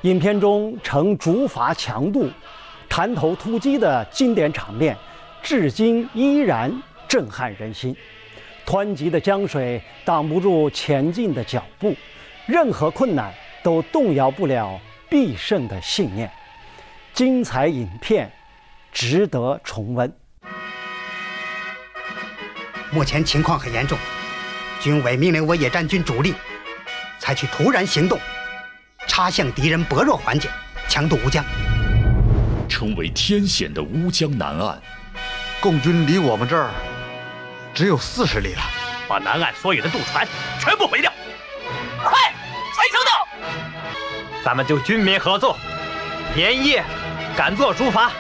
影片中呈竹筏强渡、弹头突击的经典场面，至今依然震撼人心。湍急的江水挡不住前进的脚步，任何困难都动摇不了必胜的信念。精彩影片，值得重温。 目前情况很严重，军委命令我野战军主力采取突然行动，插向敌人薄弱环节，强渡乌江。 成为天险的乌江南岸， 共军离我们这儿只有40里了， 把南岸所有的渡船全部毁掉！快，谁收到？咱们就军民合作，连夜赶做竹筏。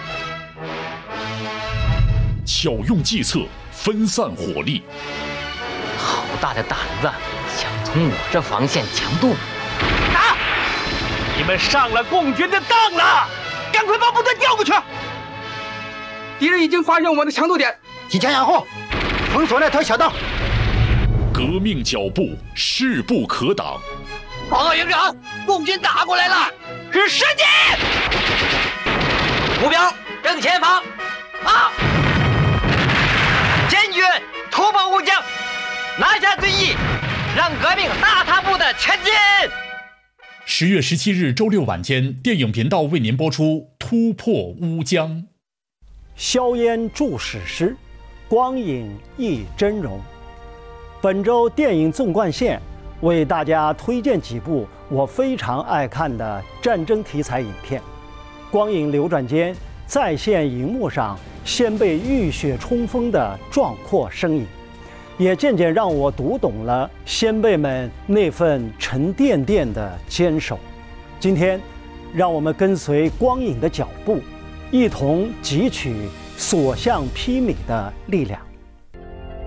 巧用计策，分散火力。 好大的胆子，想从我这防线强渡！ 打！你们上了共军的当了！赶快把部队调过去！ 敌人已经发现我们的强渡点， 提前掩护，封锁那条小道。 革命脚步势不可挡。 报告营长，共军打过来了，是时机！目标正前方，啊！坚决突破乌江，拿下遵义，让革命大踏步的前进。 10月17日周六晚间，电影频道为您播出《突破乌江》。 硝烟著史诗，光影忆峥嵘。本周电影纵贯线为大家推荐几部我非常爱看的战争题材影片。光影流转间，再现荧幕上先辈浴血冲锋的壮阔身影，也渐渐让我读懂了先辈们那份沉甸甸的坚守。今天，让我们跟随光影的脚步，一同汲取所向披靡的力量。